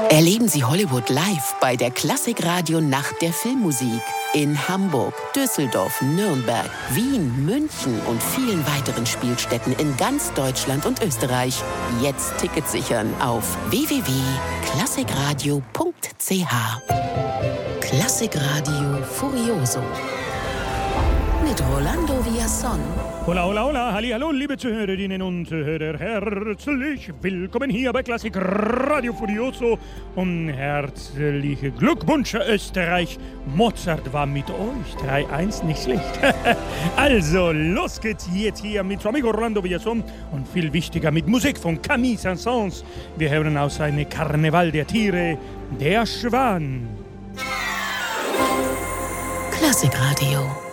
Erleben Sie Hollywood live bei der Klassikradio Nacht der Filmmusik. In Hamburg, Düsseldorf, Nürnberg, Wien, München und vielen weiteren Spielstätten in ganz Deutschland und Österreich. Jetzt Tickets sichern auf www.klassikradio.ch. Klassikradio Furioso mit Rolando Villazón. Hola, hola, hola, hallo, liebe Zuhörerinnen und Zuhörer, herzlich willkommen hier bei Klassik Radio Furioso und herzliche Glückwünsche Österreich. Mozart war mit euch, 3-1, nicht schlecht. Also, los geht's jetzt hier mit Amigo Rolando Villazón und viel wichtiger mit Musik von Camille Saint-Saëns. Wir hören aus seinem Karneval der Tiere, der Schwan. Klassikradio.